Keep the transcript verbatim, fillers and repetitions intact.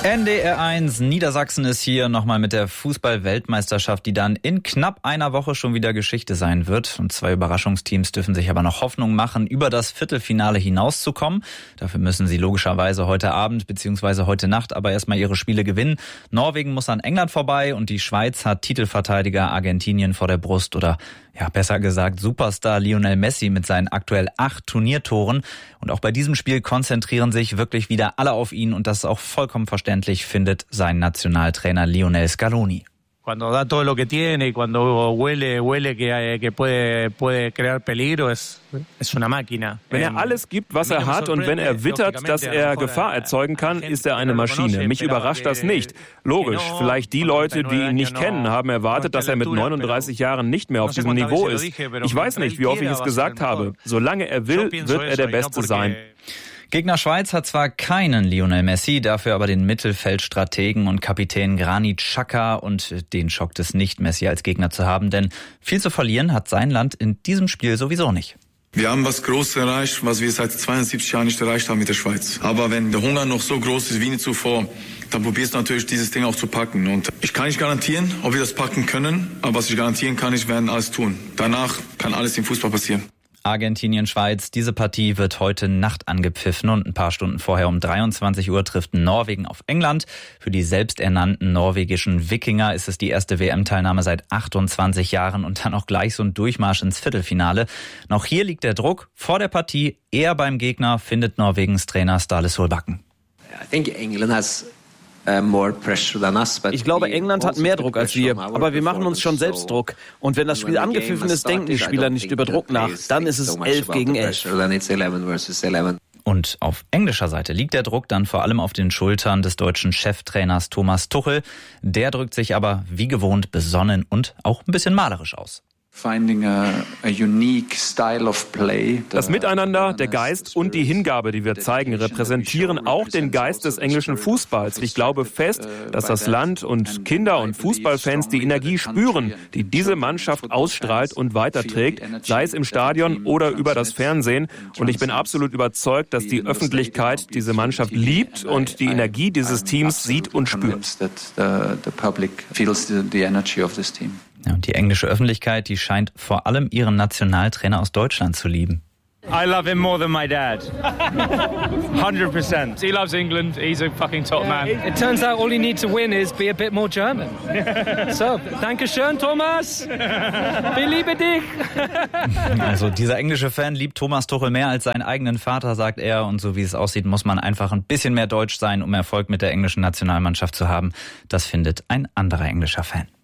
N D R eins Niedersachsen ist hier nochmal mit der Fußball-Weltmeisterschaft, die dann in knapp einer Woche schon wieder Geschichte sein wird. Und zwei Überraschungsteams dürfen sich aber noch Hoffnung machen, über das Viertelfinale hinauszukommen. Dafür müssen sie logischerweise heute Abend bzw. heute Nacht aber erstmal ihre Spiele gewinnen. Norwegen muss an England vorbei und die Schweiz hat Titelverteidiger Argentinien vor der Brust oder ja, besser gesagt Superstar Lionel Messi mit seinen aktuell acht Turniertoren. Und auch bei diesem Spiel konzentrieren sich wirklich wieder alle auf ihn und das ist auch vollkommen verständlich, findet sein Nationaltrainer Lionel Scaloni. Cuando da todo lo que tiene, cuando huele, huele que, que puede, puede crear peligro, es, es una máquina. Wenn er alles gibt, was er hat und wenn er wittert, dass er Gefahr erzeugen kann, ist er eine Maschine. Mich überrascht das nicht. Logisch, vielleicht die Leute, die ihn nicht kennen, haben erwartet, dass er mit neununddreißig Jahren nicht mehr auf diesem Niveau ist. Ich weiß nicht, wie oft ich es gesagt habe. Solange er will, wird er der Beste sein. Gegner Schweiz hat zwar keinen Lionel Messi, dafür aber den Mittelfeldstrategen und Kapitän Granit Xhaka und den schockt es nicht, Messi als Gegner zu haben, denn viel zu verlieren hat sein Land in diesem Spiel sowieso nicht. Wir haben was Großes erreicht, was wir seit zweiundsiebzig Jahren nicht erreicht haben mit der Schweiz. Aber wenn der Hunger noch so groß ist wie nie zuvor, dann probierst du natürlich dieses Ding auch zu packen. Und ich kann nicht garantieren, ob wir das packen können, aber was ich garantieren kann, ich werde alles tun. Danach kann alles im Fußball passieren. Argentinien, Schweiz, diese Partie wird heute Nacht angepfiffen und ein paar Stunden vorher um dreiundzwanzig Uhr trifft Norwegen auf England. Für die selbsternannten norwegischen Wikinger ist es die erste W M-Teilnahme seit achtundzwanzig Jahren und dann auch gleich so ein Durchmarsch ins Viertelfinale. Noch hier liegt der Druck vor der Partie eher beim Gegner, findet Norwegens Trainer Ståle Solbakken. I think England has Ich glaube, England hat mehr Druck als wir, aber wir machen uns schon selbst Druck. Und wenn das Spiel angepfiffen ist, denken die Spieler nicht über Druck nach. Dann ist es elf gegen elf. Und auf englischer Seite liegt der Druck dann vor allem auf den Schultern des deutschen Cheftrainers Thomas Tuchel. Der drückt sich aber wie gewohnt besonnen und auch ein bisschen malerisch aus. Das Miteinander, der Geist und die Hingabe, die wir zeigen, repräsentieren auch den Geist des englischen Fußballs. Ich glaube fest, dass das Land und Kinder und Fußballfans die Energie spüren, die diese Mannschaft ausstrahlt und weiterträgt, sei es im Stadion oder über das Fernsehen. Und ich bin absolut überzeugt, dass die Öffentlichkeit diese Mannschaft liebt und die Energie dieses Teams sieht und spürt. Ja, und die englische Öffentlichkeit, die scheint vor allem ihren Nationaltrainer aus Deutschland zu lieben. I love him more than my dad. one hundred percent. He loves England. He's a fucking top man. It turns out all you need to win is be a bit more German. So, danke schön, Thomas. Wir lieben dich. Also dieser englische Fan liebt Thomas Tuchel mehr als seinen eigenen Vater, sagt er. Und so wie es aussieht, muss man einfach ein bisschen mehr deutsch sein, um Erfolg mit der englischen Nationalmannschaft zu haben. Das findet ein anderer englischer Fan.